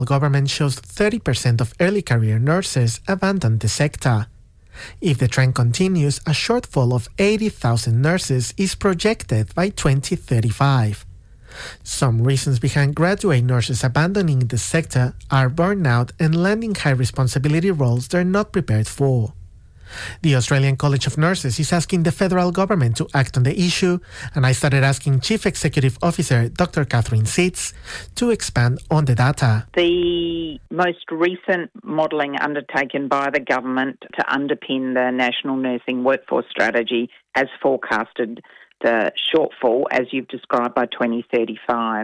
government shows 30% of early career nurses abandon the sector. If the trend continues, a shortfall of 80,000 nurses is projected by 2035. Some reasons behind graduate nurses abandoning the sector are burnout and landing high responsibility roles they're not prepared for. The Australian College of Nurses is asking the federal government to act on the issue, and I started asking Chief Executive Officer Dr. Catherine Seitz to expand on the data. The most recent modelling undertaken by the government to underpin the National Nursing Workforce Strategy has forecasted the shortfall, as you've described, by 2035.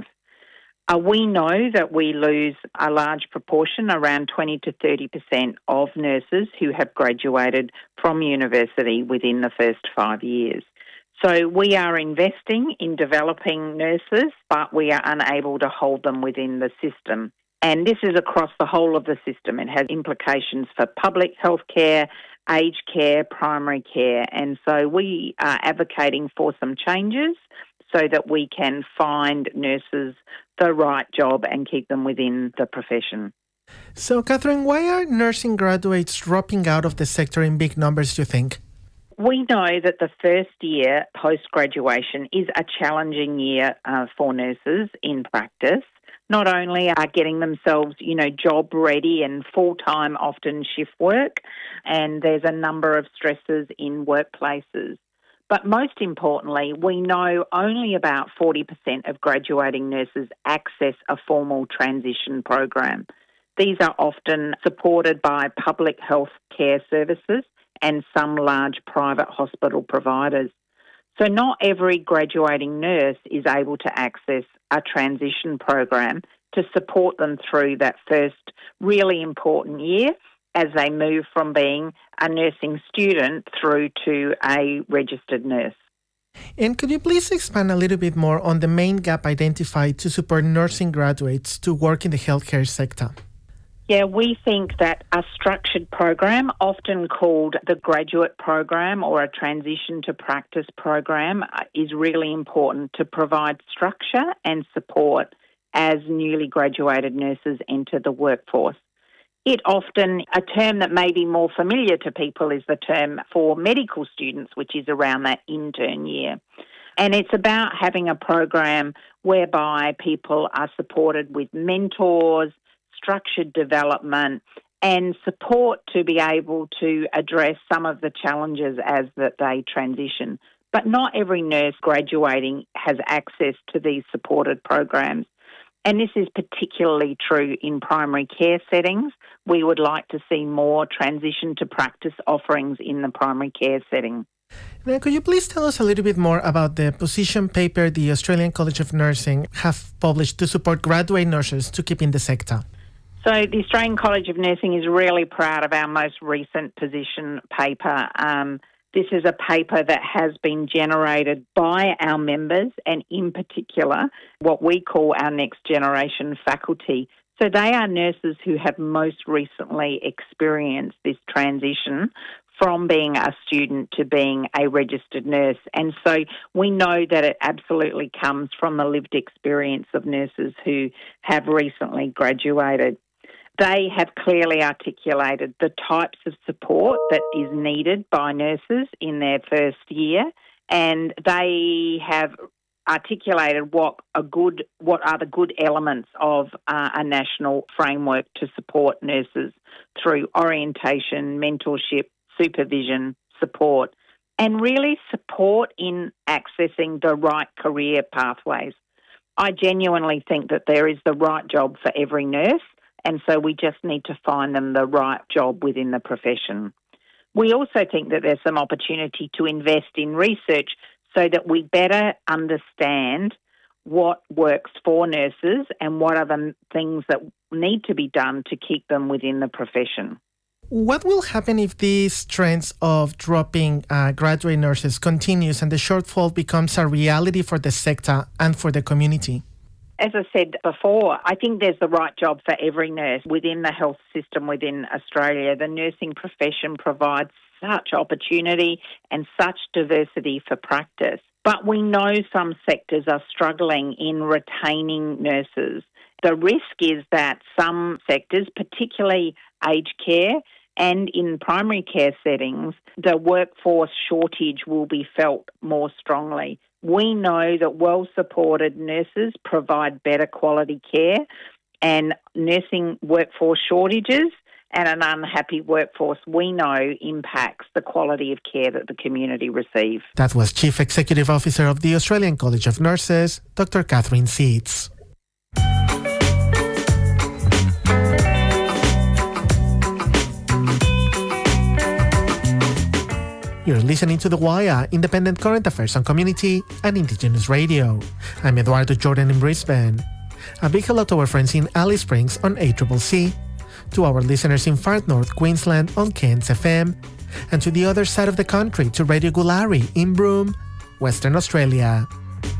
We know that we lose a large proportion, around 20 to 30% of nurses who have graduated from university within the first 5 years. So we are investing in developing nurses, but we are unable to hold them within the system. And this is across the whole of the system. It has implications for public health care, aged care, primary care. And so we are advocating for some changes so that we can find nurses the right job and keep them within the profession. So, Catherine, why are nursing graduates dropping out of the sector in big numbers, do you think? We know that the first year post-graduation is a challenging year for nurses in practice. Not only are getting themselves, job ready and full-time, often shift work, and there's a number of stresses in workplaces. But most importantly, we know only about 40% of graduating nurses access a formal transition program. These are often supported by public health care services and some large private hospital providers. So not every graduating nurse is able to access a transition program to support them through that first really important year as they move from being a nursing student through to a registered nurse. And could you please expand a little bit more on the main gap identified to support nursing graduates to work in the healthcare sector? Yeah, we think that a structured program, often called the graduate program or a transition to practice program, is really important to provide structure and support as newly graduated nurses enter the workforce. A term that may be more familiar to people is the term for medical students, which is around that intern year. And it's about having a program whereby people are supported with mentors, structured development, and support to be able to address some of the challenges as that they transition. But not every nurse graduating has access to these supported programs. And this is particularly true in primary care settings. We would like to see more transition to practice offerings in the primary care setting. Now, could you please tell us a little bit more about the position paper the Australian College of Nursing have published to support graduate nurses to keep in the sector? So the Australian College of Nursing is really proud of our most recent position paper. This is a paper that has been generated by our members and in particular what we call our next generation faculty. So they are nurses who have most recently experienced this transition from being a student to being a registered nurse. And so we know that it absolutely comes from the lived experience of nurses who have recently graduated. They have clearly articulated the types of support that is needed by nurses in their first year, and they have articulated what are the good elements of a national framework to support nurses through orientation, mentorship, supervision, support, and really support in accessing the right career pathways. I genuinely think that there is the right job for every nurse, and so we just need to find them the right job within the profession. We also think that there's some opportunity to invest in research so that we better understand what works for nurses and what are the things that need to be done to keep them within the profession. What will happen if these trends of dropping graduate nurses continues and the shortfall becomes a reality for the sector and for the community? As I said before, I think there's the right job for every nurse within the health system within Australia. The nursing profession provides such opportunity and such diversity for practice. But we know some sectors are struggling in retaining nurses. The risk is that some sectors, particularly aged care and in primary care settings, the workforce shortage will be felt more strongly. We know that well-supported nurses provide better quality care, and nursing workforce shortages and an unhappy workforce, we know, impacts the quality of care that the community receive. That was Chief Executive Officer of the Australian College of Nurses, Dr. Catherine Seitz. You're listening to The Wire, independent current affairs on community and Indigenous radio. I'm Eduardo Jordan in Brisbane. A big hello to our friends in Alice Springs on ACCC, to our listeners in Far North Queensland on Cairns FM, and to the other side of the country to Radio Gulari in Broome, Western Australia.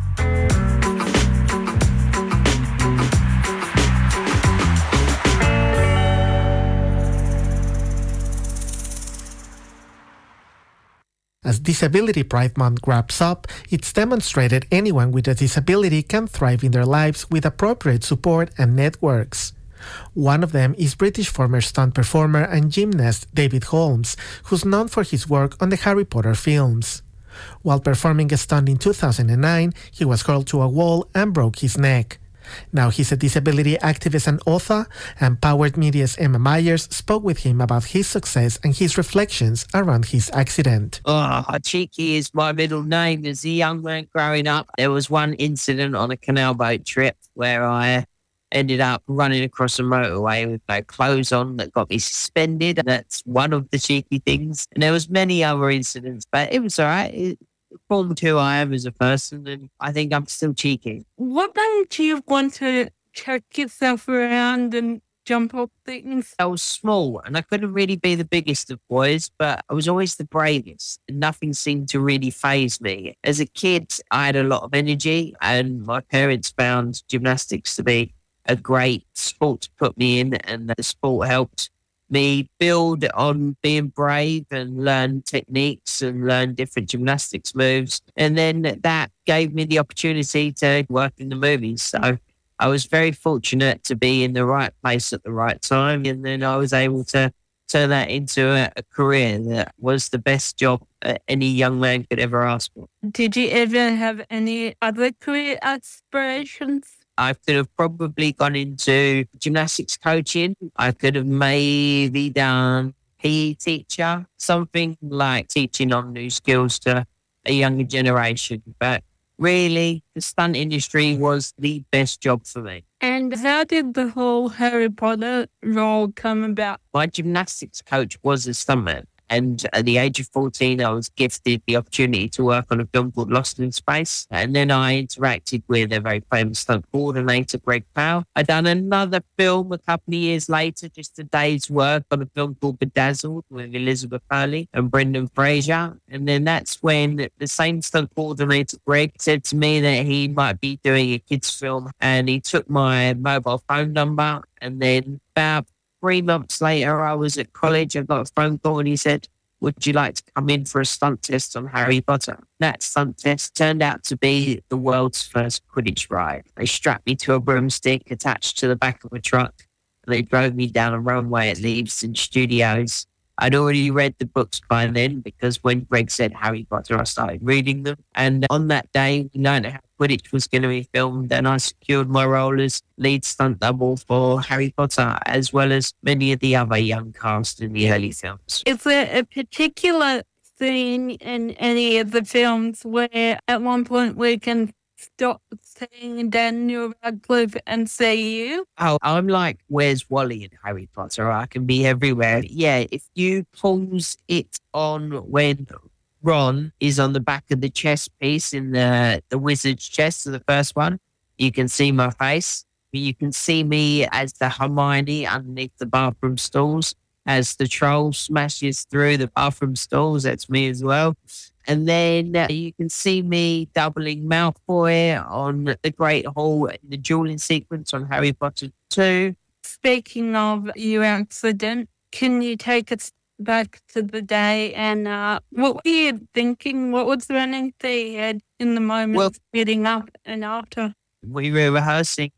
As Disability Pride Month wraps up, it's demonstrated anyone with a disability can thrive in their lives with appropriate support and networks. One of them is British former stunt performer and gymnast David Holmes, who's known for his work on the Harry Potter films. While performing a stunt in 2009, he was hurled to a wall and broke his neck. Now he's a disability activist and author, and Powered Media's Emma Myers spoke with him about his success and his reflections around his accident. Cheeky is my middle name. As a young man growing up, there was one incident on a canal boat trip where I ended up running across a motorway with no clothes on that got me suspended. That's one of the cheeky things. And there was many other incidents, but it was all right. It formed who I am as a person, and I think I'm still cheeky. What made you want to check yourself around and jump up things? I was small and I couldn't really be the biggest of boys, but I was always the bravest and nothing seemed to really faze me. As a kid, I had a lot of energy and my parents found gymnastics to be a great sport to put me in, and the sport helped me build on being brave and learn techniques and learn different gymnastics moves. And then that gave me the opportunity to work in the movies. So I was very fortunate to be in the right place at the right time. And then I was able to turn that into a career that was the best job any young man could ever ask for. Did you ever have any other career aspirations? I could have probably gone into gymnastics coaching. I could have maybe done PE teacher, something like teaching on new skills to a younger generation. But really, the stunt industry was the best job for me. And how did the whole Harry Potter role come about? My gymnastics coach was a stuntman. And at the age of 14, I was gifted the opportunity to work on a film called Lost in Space. And then I interacted with a very famous stunt coordinator, Greg Powell. I'd done another film a couple of years later, just a day's work on a film called Bedazzled with Elizabeth Hurley and Brendan Fraser. And then that's when the same stunt coordinator, Greg, said to me that he might be doing a kids' film. And he took my mobile phone number, and then about 3 months later, I was at college. I got a phone call and he said, would you like to come in for a stunt test on Harry Potter? That stunt test turned out to be the world's first Quidditch ride. They strapped me to a broomstick attached to the back of a truck, and they drove me down a runway at Leavesden Studios. I'd already read the books by then, because when Greg said Harry Potter, I started reading them. And on that day, we learned how Quidditch was going to be filmed, and I secured my role as lead stunt double for Harry Potter, as well as many of the other young cast in the early films. Is there a particular scene in any of the films where at one point we can stop saying Daniel Radcliffe and say you? Oh, I'm like, where's Wally in Harry Potter? I can be everywhere. Yeah, if you pause it on when Ron is on the back of the chess piece in the wizard's chest, so the first one, you can see my face. You can see me as the Hermione underneath the bathroom stalls. As the troll smashes through the bathroom stalls, that's me as well. And then you can see me doubling Malfoy on the Great Hall in the dueling sequence on Harry Potter 2. Speaking of your accident, can you take us back to the day and what were you thinking? What was running through your head in the moment, getting up and after? We were rehearsing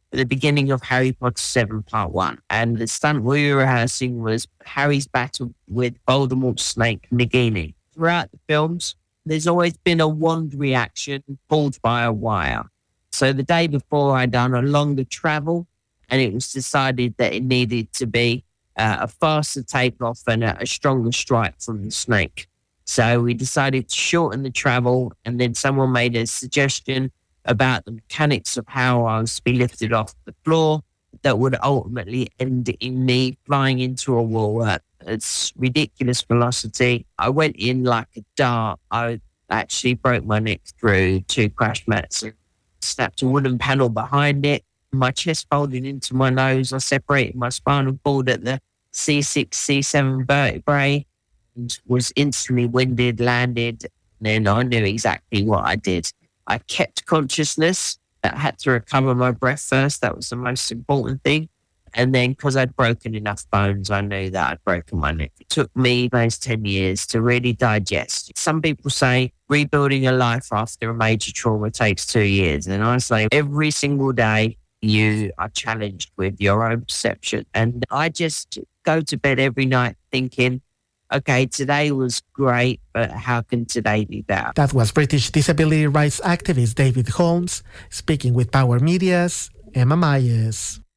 at the beginning of Harry Potter 7 Part 1. And the stunt we were rehearsing was Harry's battle with Voldemort's snake, Nagini. Throughout the films, there's always been a wand reaction pulled by a wire. So the day before, I'd done a longer travel, and it was decided that it needed to be a faster takeoff and a stronger strike from the snake. So we decided to shorten the travel, and then someone made a suggestion about the mechanics of how I was to be lifted off the floor that would ultimately end in me flying into a wall at its ridiculous velocity. I went in like a dart. I actually broke my neck through 2 crash mats and snapped a wooden panel behind it. My chest folded into my nose. I separated my spinal cord at the C6, C7 vertebrae and was instantly winded, landed. And then I knew exactly what I did. I kept consciousness. I had to recover my breath first. That was the most important thing. And then because I'd broken enough bones, I knew that I'd broken my neck. It took me those 10 years to really digest. Some people say rebuilding a life after a major trauma takes 2 years. And I say every single day you are challenged with your own perception. And I just go to bed every night thinking, okay, today was great, but how can today be better? That was British disability rights activist David Holmes speaking with Power Media's Emma Myers.